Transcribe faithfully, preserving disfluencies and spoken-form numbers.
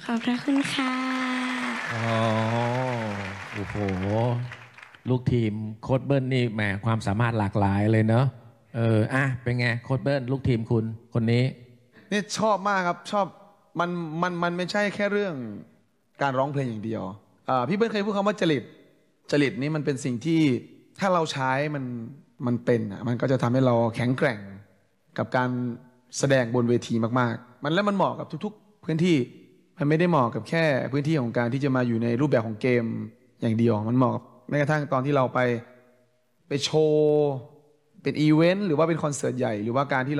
ขอบพระคุณค่ะอ๋อโอ้โหลูกทีมโค้ชเบิ้ลนี่แหมความสามารถหลากหลายเลยเนอะเอออ่ะเป็นไงโค้ชเบิ้ลลูกทีมคุณคนนี้นี่ชอบมากครับชอบมันมันมันไม่ใช่แค่เรื่องการร้องเพลงอย่างเดียวอ่าพี่เบิ้ลเคยพูดคำว่าจริตจริตนี้มันเป็นสิ่งที่ถ้าเราใช้มันมันเป็นอ่ะมันก็จะทำให้เราแข็งแกร่งกับการแสดงบนเวทีมากๆมันแล้วมันเหมาะกับทุกๆพื้นที่มันไม่ได้เหมาะกับแค่พื้นที่ของการที่จะมาอยู่ในรูปแบบของเกมอย่างเดียวมันเหมาะกับแม้กระทั่งตอนที่เราไปไปโชว์เป็นอีเวนต์หรือว่าเป็นคอนเสิร์ตใหญ่หรือว่าการที่